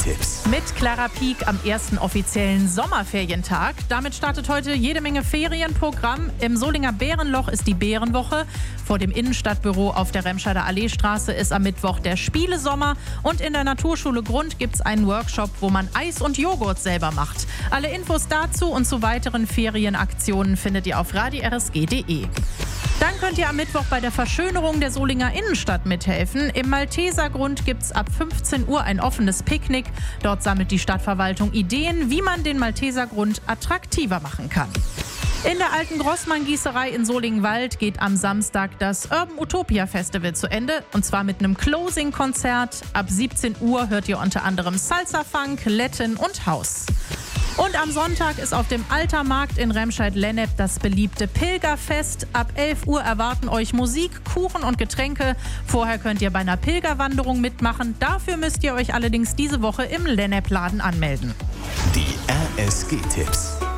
RSG-Tipps. Mit Clara Pieck am ersten offiziellen Sommerferientag. Damit startet heute jede Menge Ferienprogramm. Im Solinger Bärenloch ist die Bärenwoche. Vor dem Innenstadtbüro auf der Remscheider Alleestraße ist am Mittwoch der Spielesommer. Und in der Naturschule Grund gibt es einen Workshop, wo man Eis und Joghurt selber macht. Alle Infos dazu und zu weiteren Ferienaktionen findet ihr auf radirsg.de. Dann könnt ihr am Mittwoch bei der Verschönerung der Solinger Innenstadt mithelfen. Im Maltesergrund gibt es ab 15 Uhr ein offenes Picknick. Dort sammelt die Stadtverwaltung Ideen, wie man den Maltesergrund attraktiver machen kann. In der alten Grossmann-Gießerei in Solingwald geht am Samstag das Urban Utopia Festival zu Ende. Und zwar mit einem Closing-Konzert. Ab 17 Uhr hört ihr unter anderem Salsa-Funk, Latin und House. Und am Sonntag ist auf dem Altermarkt in Remscheid-Lennep das beliebte Pilgerfest. Ab 11 Uhr erwarten euch Musik, Kuchen und Getränke. Vorher könnt ihr bei einer Pilgerwanderung mitmachen. Dafür müsst ihr euch allerdings diese Woche im Lennep-Laden anmelden. Die RSG-Tipps.